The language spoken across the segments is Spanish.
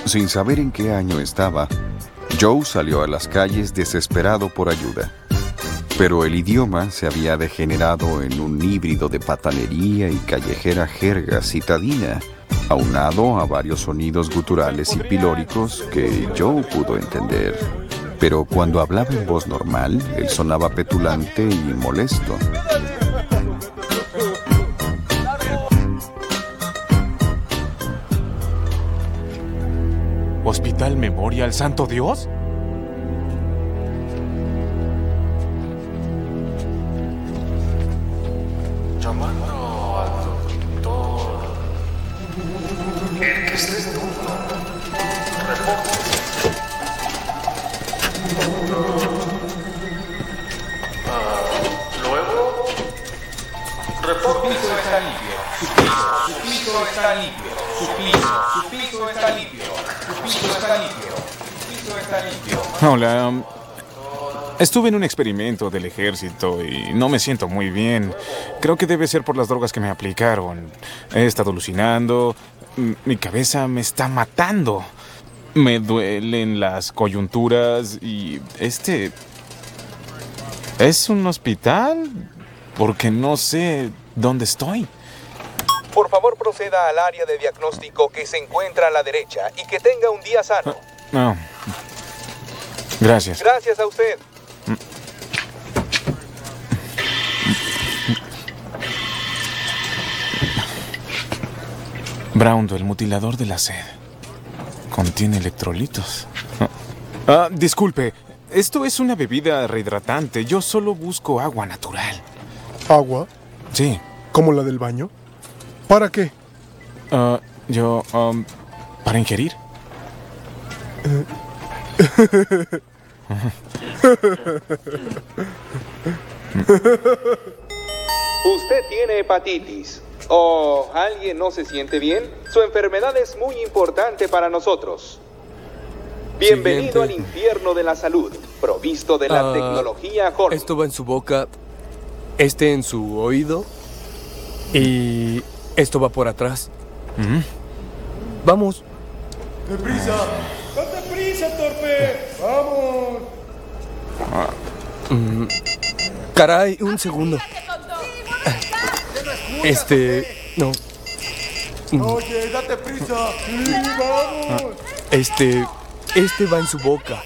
Sin saber en qué año estaba, Joe salió a las calles desesperado por ayuda. Pero el idioma se había degenerado en un híbrido de patanería y callejera jerga citadina, aunado a varios sonidos guturales y pilóricos que Joe pudo entender. Pero cuando hablaba en voz normal, él sonaba petulante y molesto. ¿Hospital Memorial Santo Dios? Llamando al doctor. El que estés duro. Repóngase. Luego. Repóngase. Su piso está limpio. Su piso está limpio. Su piso está limpio. Su piso está limpio. Su piso está limpio. Hola. Estuve en un experimento del ejército y no me siento muy bien. Creo que debe ser por las drogas que me aplicaron. He estado alucinando. Mi cabeza me está matando. Me duelen las coyunturas y ¿Es un hospital? Porque no sé dónde estoy. Por favor, proceda al área de diagnóstico que se encuentra a la derecha y que tenga un día sano. No. Gracias. Gracias a usted. Braundo, el mutilador de la sed. Contiene electrolitos. Disculpe, esto es una bebida rehidratante. Yo solo busco agua natural. ¿Agua? Sí. ¿Como la del baño? ¿Para qué? Para ingerir. Usted tiene hepatitis. ¿O alguien no se siente bien? Su enfermedad es muy importante para nosotros. Bienvenido al infierno de la salud, provisto de la tecnología Hornet. Esto va en su boca, este en su oído y esto va por atrás. Vamos. ¡Deprisa! ¡Date prisa, torpe! ¡Vamos! Caray, un segundo. No. Oye, date prisa. ¡Sí, vamos! Este va en su boca.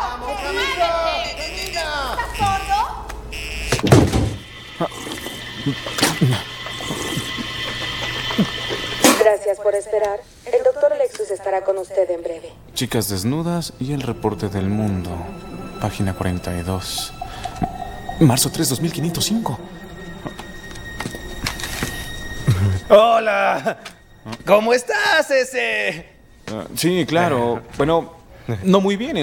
Gracias por esperar. El doctor Lexus estará con usted en breve. Chicas desnudas y el reporte del mundo. Página 42. Marzo 3, 2505. ¡Hola! ¿Cómo estás, ese? Sí, claro. Bueno, no muy bien.